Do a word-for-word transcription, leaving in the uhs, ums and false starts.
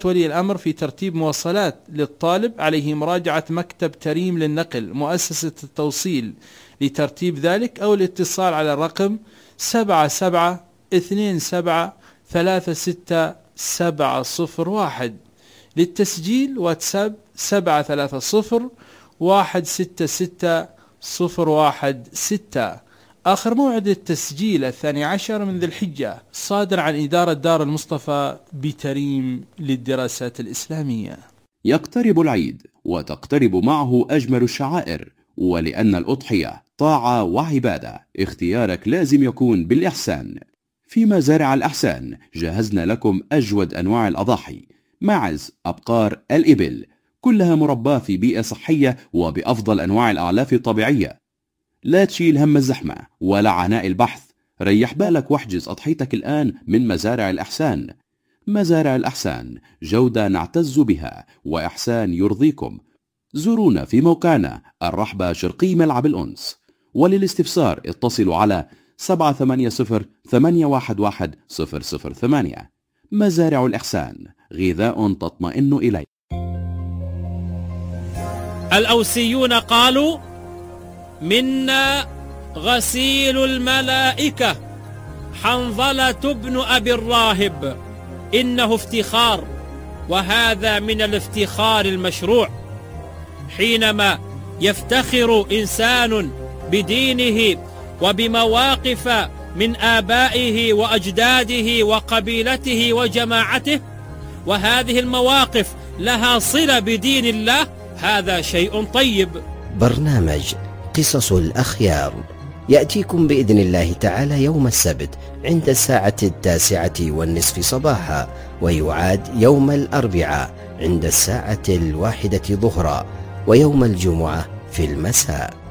ولي الأمر في ترتيب مواصلات للطالب، عليه مراجعة مكتب تريم للنقل مؤسسة التوصيل لترتيب ذلك، أو الاتصال على الرقم سبعة سبعة اثنين سبعة ثلاثة ستة سبعة صفر واحد. للتسجيل واتساب سبعة ثلاثة صفر واحد ستة ستة صفر واحد ستة. آخر موعد التسجيل الثاني عشر من ذي الحجة، صادر عن إدارة دار المصطفى بتريم للدراسات الإسلامية. يقترب العيد وتقترب معه أجمل الشعائر، ولأن الأضحية طاعة وعبادة اختيارك لازم يكون بالإحسان. في مزارع الإحسان جهزنا لكم أجود أنواع الأضاحي: معز، أبقار، الإبل، كلها مرباة في بيئة صحية وبأفضل أنواع الأعلاف الطبيعية. لا تشيل هم الزحمة ولا عناء البحث، ريح بالك واحجز أضحيتك الآن من مزارع الإحسان. مزارع الإحسان، جودة نعتز بها وإحسان يرضيكم. زورونا في موقعنا الرحبة شرقي ملعب الأنس، وللاستفسار اتصلوا على سبعة ثمانية صفر ثمانية واحد واحد صفر صفر ثمانية. مزارع الإحسان، غذاء تطمئن إليه. الأوسيون قالوا: منا غسيل الملائكة حنظلة بن أبي الراهب، إنه افتخار، وهذا من الافتخار المشروع. حينما يفتخر إنسان بدينه وبمواقف من آبائه وأجداده وقبيلته وجماعته، وهذه المواقف لها صلة بدين الله، هذا شيء طيب. برنامج قصص الأخيار يأتيكم بإذن الله تعالى يوم السبت عند الساعة التاسعة والنصف صباحا، ويعاد يوم الأربعاء عند الساعة الواحدة ظهرا، ويوم الجمعة في المساء.